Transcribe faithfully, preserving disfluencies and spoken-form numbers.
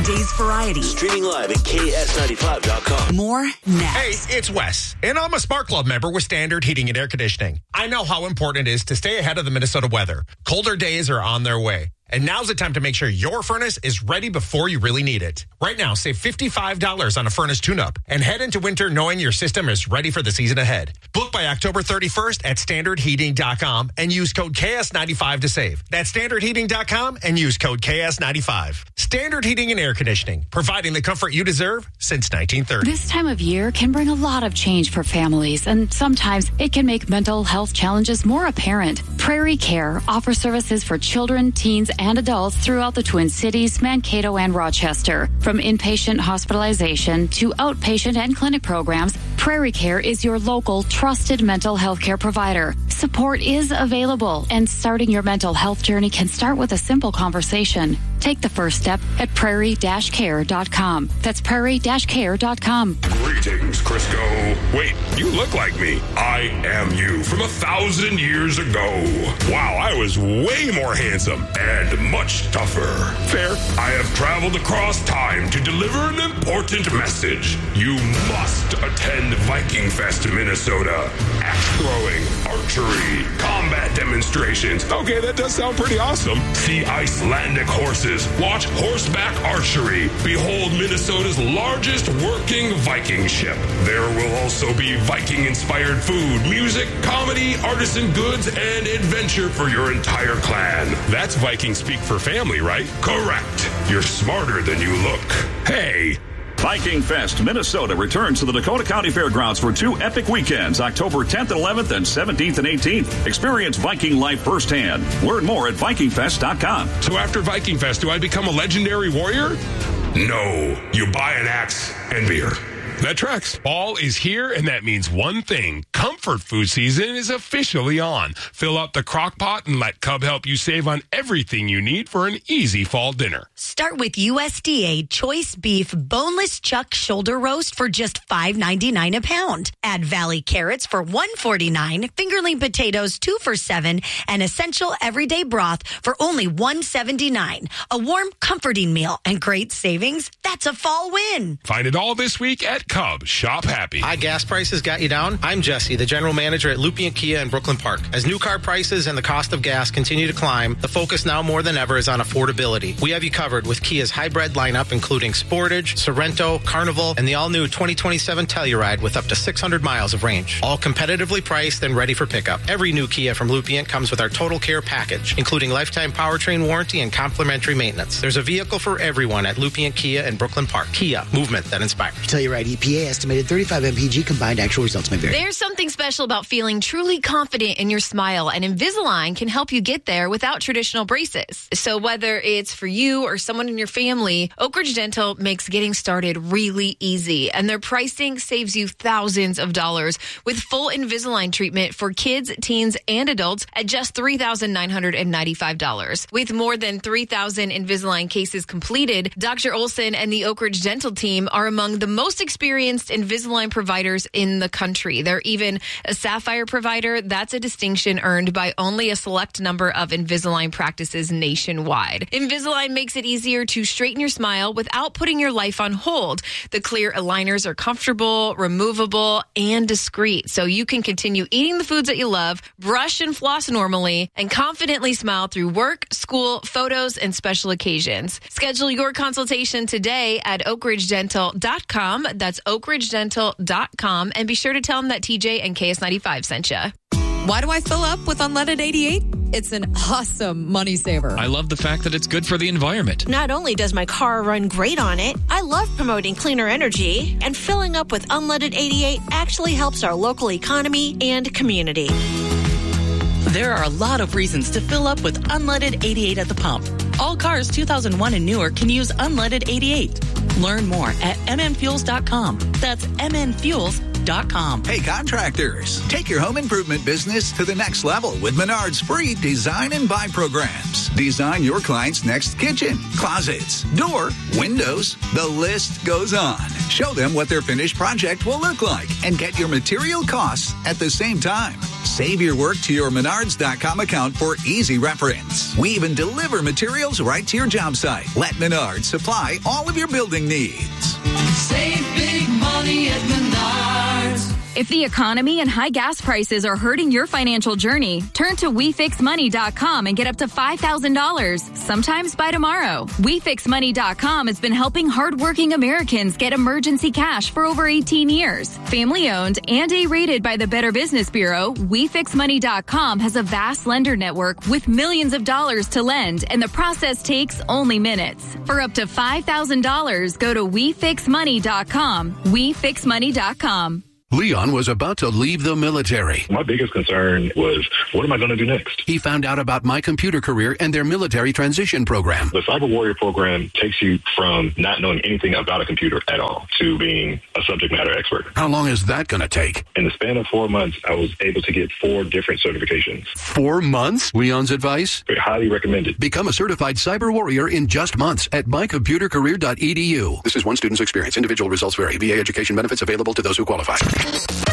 day's variety. Streaming live at K S ninety-five dot com. More next. Hey, it's Wes, and I'm a Smart Club member with Standard Heating and Air Conditioning. I know how important it is to stay ahead of the Minnesota weather. Colder days are on their way. And now's the time to make sure your furnace is ready before you really need it. Right now, save fifty-five dollars on a furnace tune-up and head into winter knowing your system is ready for the season ahead. Book by October thirty-first at standard heating dot com and use code K S ninety-five to save. That's standard heating dot com and use code K S ninety-five. Standard Heating and Air Conditioning, providing the comfort you deserve since nineteen thirty. This time of year can bring a lot of change for families, and sometimes it can make mental health challenges more apparent. Prairie Care offers services for children, teens, and adults throughout the Twin Cities, Mankato, and Rochester. From inpatient hospitalization to outpatient and clinic programs, Prairie Care is your local, trusted mental health care provider. Support is available, and starting your mental health journey can start with a simple conversation. Take the first step at prairie dash care dot com. That's prairie dash care dot com. Greetings, Crisco. Wait, you look like me. I am you from a thousand years ago. Wow, I was way more handsome and much tougher. Fair. I have traveled across time to deliver an important message. You must attend Viking Fest, Minnesota. Axe throwing, archery, combat demonstrations. Okay, that does sound pretty awesome. See Icelandic horses. Watch horseback archery. Behold Minnesota's largest working Viking ship. There will also be Viking-inspired food, music, comedy, artisan goods, and adventure for your entire clan. That's Viking speak for family, right? Correct. You're smarter than you look. Hey. Viking Fest, Minnesota returns to the Dakota County Fairgrounds for two epic weekends, October tenth and eleventh and seventeenth and eighteenth. Experience Viking life firsthand. Learn more at viking fest dot com. So after Viking Fest, do I become a legendary warrior? No. You buy an axe and beer. That tracks. Fall is here, and that means one thing. Comfort food season is officially on. Fill up the crock pot and let Cub help you save on everything you need for an easy fall dinner. Start with U S D A Choice Beef Boneless Chuck Shoulder Roast for just five ninety-nine a pound. Add Valley Carrots for one forty-nine, fingerling potatoes two for seven, and Essential Everyday Broth for only one seventy-nine. A warm, comforting meal and great savings. That's a fall win. Find it all this week at Cub. Shop happy. High gas prices got you down? I'm Jesse, the general manager at Lupien Kia in Brooklyn Park. As new car prices and the cost of gas continue to climb, the focus now more than ever is on affordability. We have you covered with Kia's hybrid lineup, including Sportage, Sorento, Carnival, and the all-new twenty twenty-seven Telluride with up to six hundred miles of range. All competitively priced and ready for pickup. Every new Kia from Lupien comes with our Total Care package, including lifetime powertrain warranty and complimentary maintenance. There's a vehicle for everyone at Lupien Kia in Brooklyn Park. Kia, movement that inspires. Telluride E P A estimated thirty-five M P G, combined actual results may vary. There's something special about feeling truly confident in your smile, and Invisalign can help you get there without traditional braces. So whether it's for you or someone in your family, Oak Ridge Dental makes getting started really easy, and their pricing saves you thousands of dollars with full Invisalign treatment for kids, teens, and adults at just three thousand nine hundred ninety-five dollars. With more than three thousand Invisalign cases completed, Doctor Olson and the Oak Ridge Dental team are among the most experienced Invisalign providers in the country. They're even a Sapphire provider. That's a distinction earned by only a select number of Invisalign practices nationwide. Invisalign makes it easier to straighten your smile without putting your life on hold. The clear aligners are comfortable, removable, and discreet, so you can continue eating the foods that you love, brush and floss normally, and confidently smile through work, school, photos, and special occasions. Schedule your consultation today at oak ridge dental dot com. That's oak ridge dental dot com, and be sure to tell them that T J and K S ninety-five sent you. Why do I fill up with Unleaded eighty-eight? It's an awesome money saver. I love the fact that it's good for the environment. Not only does my car run great on it, I love promoting cleaner energy, and filling up with Unleaded eighty-eight actually helps our local economy and community. There are a lot of reasons to fill up with Unleaded eighty-eight at the pump. All cars two thousand one and newer can use Unleaded eighty-eight. Learn more at m n fuels dot com. That's m n fuels dot com. Hey, contractors, take your home improvement business to the next level with Menard's free design and buy programs. Design your client's next kitchen, closets, door, windows. The list goes on. Show them what their finished project will look like and get your material costs at the same time. Save your work to your Menards dot com account for easy reference. We even deliver materials right to your job site. Let Menards supply all of your building needs. Save big money at Menards. If the economy and high gas prices are hurting your financial journey, turn to we fix money dot com and get up to five thousand dollars, sometimes by tomorrow. we fix money dot com has been helping hardworking Americans get emergency cash for over eighteen years. Family owned and A-rated by the Better Business Bureau, we fix money dot com has a vast lender network with millions of dollars to lend, and the process takes only minutes. For up to five thousand dollars, go to we fix money dot com. we fix money dot com. Leon was about to leave the military. My biggest concern was, what am I going to do next? He found out about My Computer Career and their military transition program. The Cyber Warrior program takes you from not knowing anything about a computer at all to being a subject matter expert. How long is that going to take? In the span of four months, I was able to get four different certifications. Four months? Leon's advice? Very highly recommended. Become a certified cyber warrior in just months at my computer career dot e d u. This is one student's experience. Individual results vary. V A education benefits available to those who qualify.